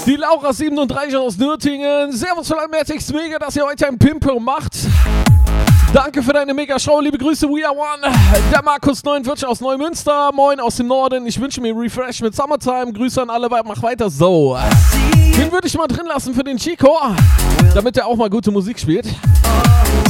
Die Laura 37 aus Nürtingen. Servus von Almatics, mega, dass ihr heute ein Pimpo macht. Danke für deine Mega-Show, liebe Grüße, We Are One. Der Markus 49 aus Neumünster, moin aus dem Norden. Ich wünsche mir Refresh mit Summertime. Grüße an alle, mach weiter so. Den würde ich mal drin lassen für den Chico, damit er auch mal gute Musik spielt.